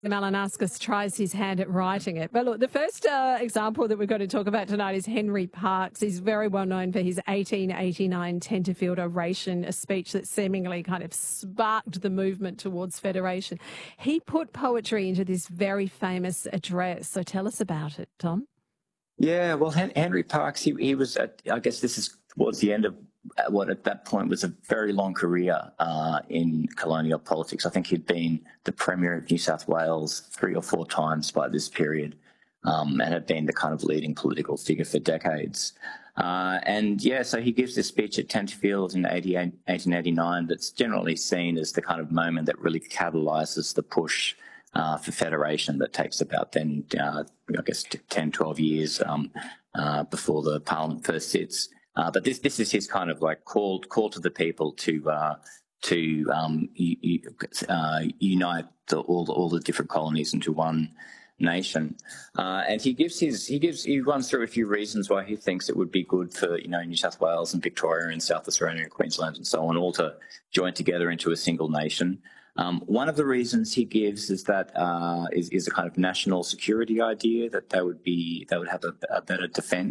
Malinowskis tries his hand at writing it. But look, the first example that we're going to talk about tonight is Henry Parkes. He's very well known for his 1889 Tenterfield Oration, a speech that seemingly kind of sparked the movement towards federation. He put poetry into this very famous address. So tell us about it, Tom. Yeah, well, Henry Parkes, he was, I guess this is towards the end of what at that point was a very long career in colonial politics. I think he'd been the Premier of New South Wales 3 or 4 times by this period, and had been the kind of leading political figure for decades. So he gives this speech at Tenterfield in 1889 that's generally seen as the kind of moment that really catalyses the push for federation that takes about then, I guess, 10, 12 years before the Parliament first sits. But this is his kind of like call to the people to unite all the different colonies into one nation. And he runs through a few reasons why he thinks it would be good for New South Wales and Victoria and South Australia and Queensland and so on all to join together into a single nation. One of the reasons he gives is that is a kind of national security idea that they would have a better defence